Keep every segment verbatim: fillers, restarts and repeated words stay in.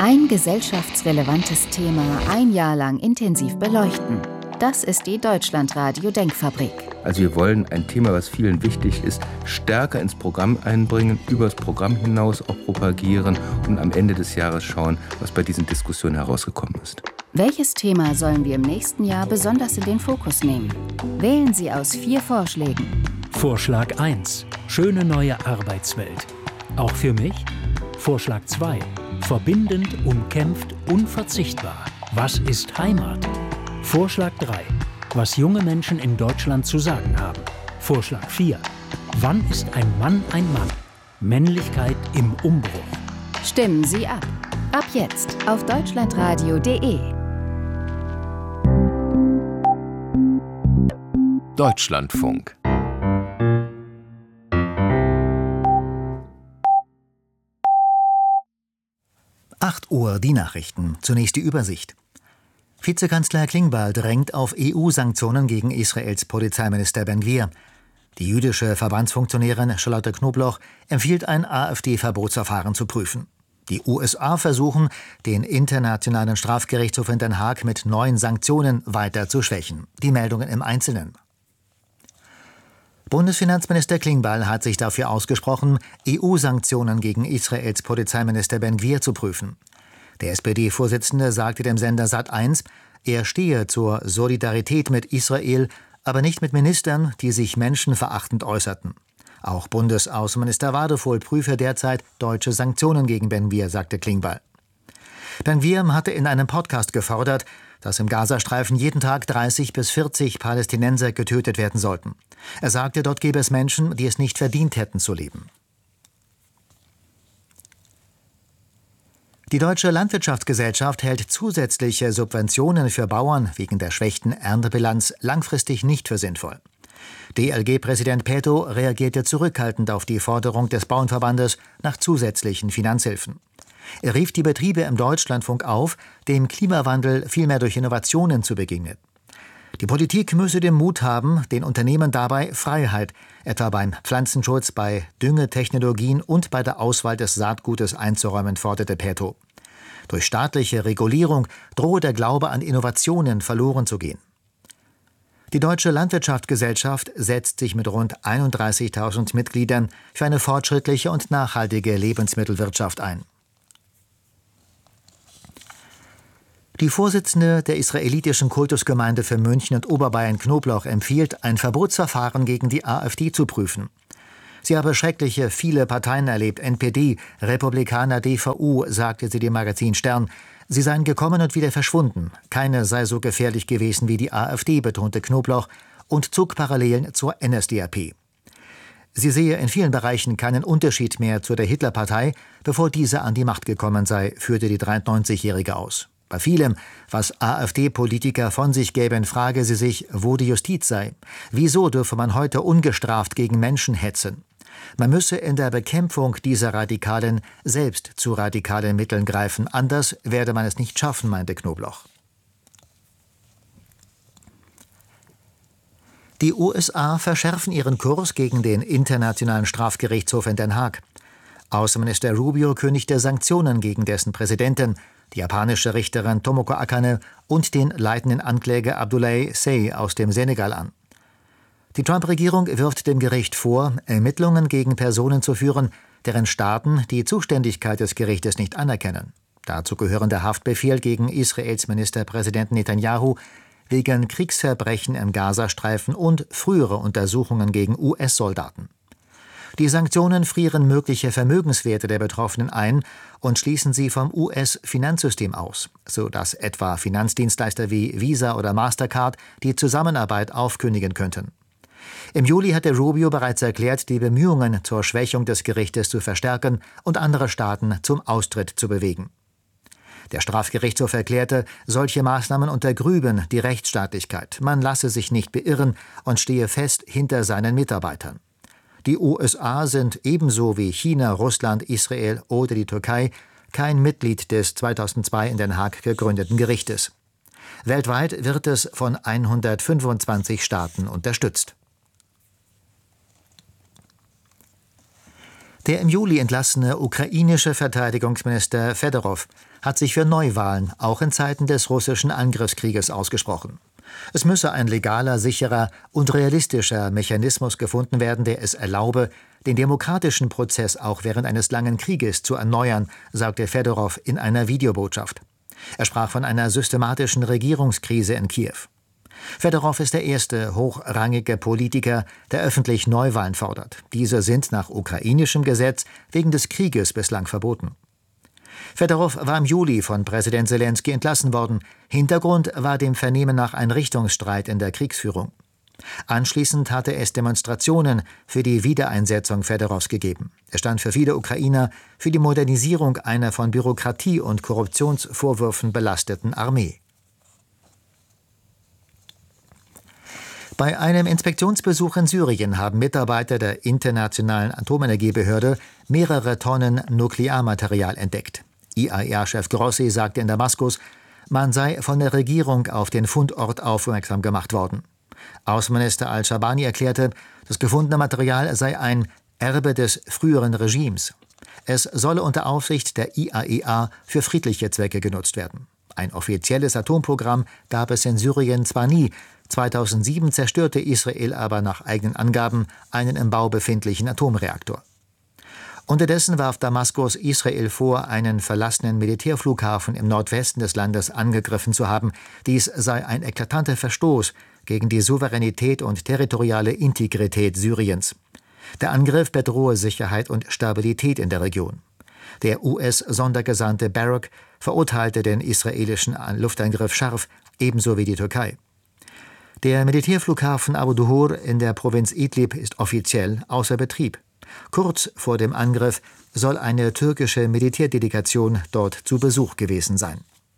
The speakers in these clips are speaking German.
Ein gesellschaftsrelevantes Thema ein Jahr lang intensiv beleuchten. Das ist die Deutschlandradio Denkfabrik. Also wir wollen ein Thema, was vielen wichtig ist, stärker ins Programm einbringen, über das Programm hinaus auch propagieren und am Ende des Jahres schauen, was bei diesen Diskussionen herausgekommen ist. Welches Thema sollen wir im nächsten Jahr besonders in den Fokus nehmen? Wählen Sie aus vier Vorschlägen. Vorschlag eins. Schöne neue Arbeitswelt. Auch für mich? Vorschlag zwei. Verbindend, umkämpft, unverzichtbar. Was ist Heimat? Vorschlag drei. Was junge Menschen in Deutschland zu sagen haben. Vorschlag vier. Wann ist ein Mann ein Mann? Männlichkeit im Umbruch. Stimmen Sie ab. Ab jetzt auf deutschlandradio punkt de. Deutschlandfunk. acht Uhr, die Nachrichten. Zunächst die Übersicht. Vizekanzler Klingbeil drängt auf E U-Sanktionen gegen Israels Polizeiminister Ben-Gvir. Die jüdische Verbandsfunktionärin Charlotte Knobloch empfiehlt, ein AfD-Verbotsverfahren zu prüfen. Die U S A versuchen, den Internationalen Strafgerichtshof in Den Haag mit neuen Sanktionen weiter zu schwächen. Die Meldungen im Einzelnen. Bundesfinanzminister Klingbeil hat sich dafür ausgesprochen, E U-Sanktionen gegen Israels Polizeiminister Ben-Gvir zu prüfen. Der S P D-Vorsitzende sagte dem Sender Sat eins, er stehe zur Solidarität mit Israel, aber nicht mit Ministern, die sich menschenverachtend äußerten. Auch Bundesaußenminister Wadefuhl prüfe derzeit deutsche Sanktionen gegen Ben-Gvir, sagte Klingbeil. Ben-Gvir hatte in einem Podcast gefordert, dass im Gazastreifen jeden Tag dreißig bis vierzig Palästinenser getötet werden sollten. Er sagte, dort gäbe es Menschen, die es nicht verdient hätten zu leben. Die Deutsche Landwirtschaftsgesellschaft hält zusätzliche Subventionen für Bauern wegen der schlechten Erntebilanz langfristig nicht für sinnvoll. D L G-Präsident Peto reagierte zurückhaltend auf die Forderung des Bauernverbandes nach zusätzlichen Finanzhilfen. Er rief die Betriebe im Deutschlandfunk auf, dem Klimawandel vielmehr durch Innovationen zu begegnen. Die Politik müsse den Mut haben, den Unternehmen dabei Freiheit, etwa beim Pflanzenschutz, bei Düngetechnologien und bei der Auswahl des Saatgutes einzuräumen, forderte Peto. Durch staatliche Regulierung drohe der Glaube an Innovationen verloren zu gehen. Die Deutsche Landwirtschaftsgesellschaft setzt sich mit rund einunddreißigtausend Mitgliedern für eine fortschrittliche und nachhaltige Lebensmittelwirtschaft ein. Die Vorsitzende der israelitischen Kultusgemeinde für München und Oberbayern Knobloch empfiehlt, ein Verbotsverfahren gegen die AfD zu prüfen. Sie habe schreckliche viele Parteien erlebt, N P D, Republikaner, D V U, sagte sie dem Magazin Stern. Sie seien gekommen und wieder verschwunden. Keine sei so gefährlich gewesen wie die AfD, betonte Knobloch und zog Parallelen zur N S D A P. Sie sehe in vielen Bereichen keinen Unterschied mehr zu der Hitlerpartei, bevor diese an die Macht gekommen sei, führte die dreiundneunzigjährige aus. Bei vielem, was AfD-Politiker von sich gäben, frage sie sich, wo die Justiz sei. Wieso dürfe man heute ungestraft gegen Menschen hetzen? Man müsse in der Bekämpfung dieser Radikalen selbst zu radikalen Mitteln greifen. Anders werde man es nicht schaffen, meinte Knobloch. Die U S A verschärfen ihren Kurs gegen den Internationalen Strafgerichtshof in Den Haag. Außenminister Rubio kündigte Sanktionen gegen dessen Präsidenten, die japanische Richterin Tomoko Akane und den leitenden Ankläger Abdoulaye Seye aus dem Senegal an. Die Trump-Regierung wirft dem Gericht vor, Ermittlungen gegen Personen zu führen, deren Staaten die Zuständigkeit des Gerichtes nicht anerkennen. Dazu gehören der Haftbefehl gegen Israels Ministerpräsident Netanyahu wegen Kriegsverbrechen im Gazastreifen und frühere Untersuchungen gegen U S-Soldaten. Die Sanktionen frieren mögliche Vermögenswerte der Betroffenen ein und schließen sie vom U S-Finanzsystem aus, sodass etwa Finanzdienstleister wie Visa oder Mastercard die Zusammenarbeit aufkündigen könnten. Im Juli hatte Rubio bereits erklärt, die Bemühungen zur Schwächung des Gerichtes zu verstärken und andere Staaten zum Austritt zu bewegen. Der Strafgerichtshof erklärte, solche Maßnahmen untergrüben die Rechtsstaatlichkeit. Man lasse sich nicht beirren und stehe fest hinter seinen Mitarbeitern. Die U S A sind ebenso wie China, Russland, Israel oder die Türkei kein Mitglied des zweitausendzwei in Den Haag gegründeten Gerichtes. Weltweit wird es von hundertfünfundzwanzig Staaten unterstützt. Der im Juli entlassene ukrainische Verteidigungsminister Fedorow hat sich für Neuwahlen auch in Zeiten des russischen Angriffskrieges ausgesprochen. Es müsse ein legaler, sicherer und realistischer Mechanismus gefunden werden, der es erlaube, den demokratischen Prozess auch während eines langen Krieges zu erneuern, sagte Fedorow in einer Videobotschaft. Er sprach von einer systematischen Regierungskrise in Kiew. Fedorow ist der erste hochrangige Politiker, der öffentlich Neuwahlen fordert. Diese sind nach ukrainischem Gesetz wegen des Krieges bislang verboten. Fedorow war im Juli von Präsident Selenskyj entlassen worden. Hintergrund war dem Vernehmen nach ein Richtungsstreit in der Kriegsführung. Anschließend hatte es Demonstrationen für die Wiedereinsetzung Fedorows gegeben. Er stand für viele Ukrainer für die Modernisierung einer von Bürokratie und Korruptionsvorwürfen belasteten Armee. Bei einem Inspektionsbesuch in Syrien haben Mitarbeiter der Internationalen Atomenergiebehörde mehrere Tonnen Nuklearmaterial entdeckt. I A E A-Chef Grossi sagte in Damaskus, man sei von der Regierung auf den Fundort aufmerksam gemacht worden. Außenminister al-Shabani erklärte, das gefundene Material sei ein Erbe des früheren Regimes. Es solle unter Aufsicht der I A E A für friedliche Zwecke genutzt werden. Ein offizielles Atomprogramm gab es in Syrien zwar nie, zweitausendsieben zerstörte Israel aber nach eigenen Angaben einen im Bau befindlichen Atomreaktor. Unterdessen warf Damaskus Israel vor, einen verlassenen Militärflughafen im Nordwesten des Landes angegriffen zu haben. Dies sei ein eklatanter Verstoß gegen die Souveränität und territoriale Integrität Syriens. Der Angriff bedrohe Sicherheit und Stabilität in der Region. Der U S-Sondergesandte Barak verurteilte den israelischen Luftangriff scharf, ebenso wie die Türkei. Der Militärflughafen Abu Duhur in der Provinz Idlib ist offiziell außer Betrieb. Kurz vor dem Angriff soll eine türkische Militärdelegation dort zu Besuch gewesen sein.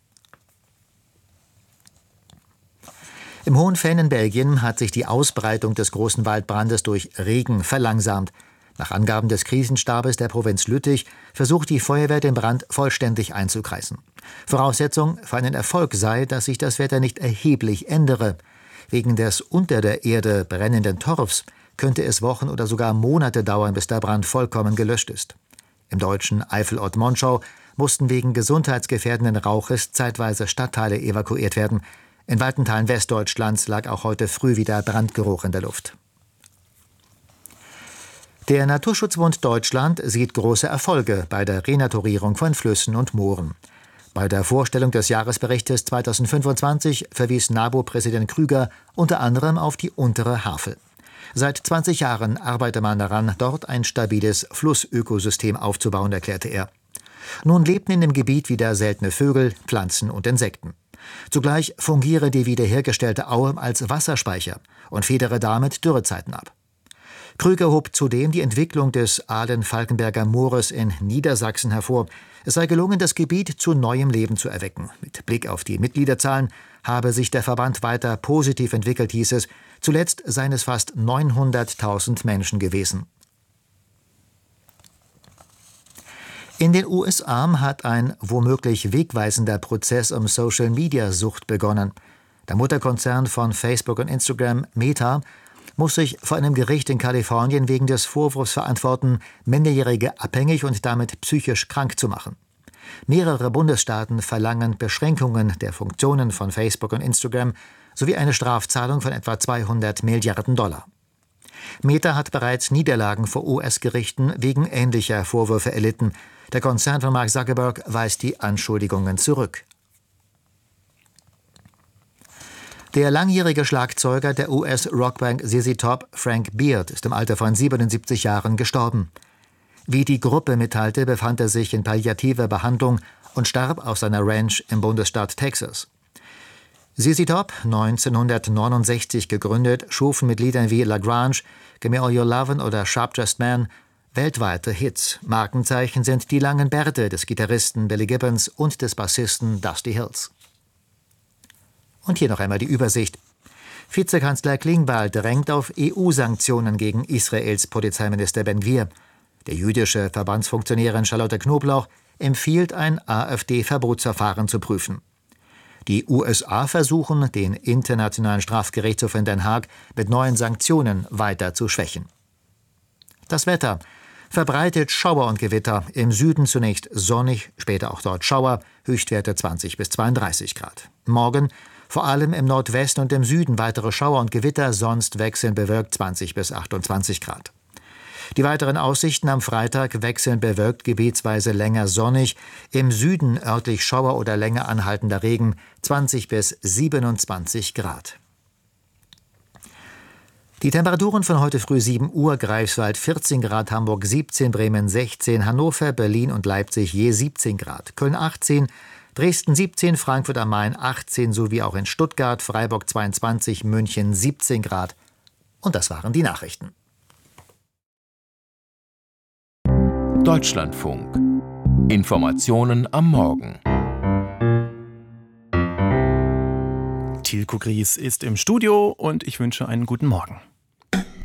Im Hohen Venn in Belgien hat sich die Ausbreitung des großen Waldbrandes durch Regen verlangsamt. Nach Angaben des Krisenstabes der Provinz Lüttich versucht die Feuerwehr, den Brand vollständig einzukreisen. Voraussetzung für einen Erfolg sei, dass sich das Wetter nicht erheblich ändere. Wegen des unter der Erde brennenden Torfs könnte es Wochen oder sogar Monate dauern, bis der Brand vollkommen gelöscht ist. Im deutschen Eifelort Monschau mussten wegen gesundheitsgefährdenden Rauches zeitweise Stadtteile evakuiert werden. In weiten Teilen Westdeutschlands lag auch heute früh wieder Brandgeruch in der Luft. Der Naturschutzbund Deutschland sieht große Erfolge bei der Renaturierung von Flüssen und Mooren. Bei der Vorstellung des Jahresberichtes zweitausendfünfundzwanzig verwies NABU-Präsident Krüger unter anderem auf die untere Havel. Seit zwanzig Jahren arbeite man daran, dort ein stabiles Flussökosystem aufzubauen, erklärte er. Nun lebten in dem Gebiet wieder seltene Vögel, Pflanzen und Insekten. Zugleich fungiere die wiederhergestellte Aue als Wasserspeicher und federe damit Dürrezeiten ab. Krüger hob zudem die Entwicklung des Ahlen-Falkenberger Moores in Niedersachsen hervor. Es sei gelungen, das Gebiet zu neuem Leben zu erwecken. Mit Blick auf die Mitgliederzahlen habe sich der Verband weiter positiv entwickelt, hieß es. Zuletzt seien es fast neunhunderttausend Menschen gewesen. In den U S A hat ein womöglich wegweisender Prozess um Social-Media-Sucht begonnen. Der Mutterkonzern von Facebook und Instagram, Meta, muss sich vor einem Gericht in Kalifornien wegen des Vorwurfs verantworten, Minderjährige abhängig und damit psychisch krank zu machen. Mehrere Bundesstaaten verlangen Beschränkungen der Funktionen von Facebook und Instagram sowie eine Strafzahlung von etwa zweihundert Milliarden Dollar. Meta hat bereits Niederlagen vor U S-Gerichten wegen ähnlicher Vorwürfe erlitten. Der Konzern von Mark Zuckerberg weist die Anschuldigungen zurück. Der langjährige Schlagzeuger der U S-Rockband Z Z Top, Frank Beard, ist im Alter von siebenundsiebzig Jahren gestorben. Wie die Gruppe mitteilte, befand er sich in palliativer Behandlung und starb auf seiner Ranch im Bundesstaat Texas. Z Z Top, neunzehnhundertneunundsechzig gegründet, schufen mit Liedern wie La Grange, Gimme All Your Lovin' oder Sharp Dressed Man weltweite Hits. Markenzeichen sind die langen Bärte des Gitarristen Billy Gibbons und des Bassisten Dusty Hills. Und hier noch einmal die Übersicht. Vizekanzler Klingbeil drängt auf E U-Sanktionen gegen Israels Polizeiminister Ben-Gvir. Der jüdische Verbandsfunktionärin Charlotte Knoblauch empfiehlt, ein AfD-Verbotsverfahren zu prüfen. Die U S A versuchen, den Internationalen Strafgerichtshof in Den Haag mit neuen Sanktionen weiter zu schwächen. Das Wetter. Verbreitet Schauer und Gewitter. Im Süden zunächst sonnig, später auch dort Schauer, Höchstwerte zwanzig bis zweiunddreißig Grad. Morgen vor allem im Nordwesten und im Süden weitere Schauer und Gewitter, sonst wechselnd bewölkt zwanzig bis achtundzwanzig Grad. Die weiteren Aussichten am Freitag: wechselnd bewölkt, gebietsweise länger sonnig, im Süden örtlich Schauer oder länger anhaltender Regen, zwanzig bis siebenundzwanzig Grad. Die Temperaturen von heute früh: sieben Uhr, Greifswald vierzehn Grad, Hamburg siebzehn, Bremen sechzehn, Hannover, Berlin und Leipzig je siebzehn Grad, Köln achtzehn, Dresden siebzehn, Frankfurt am Main achtzehn sowie auch in Stuttgart, Freiburg zweiundzwanzig, München siebzehn Grad. Und das waren die Nachrichten. Deutschlandfunk. Informationen am Morgen. Tilko Gries ist im Studio und ich wünsche einen guten Morgen.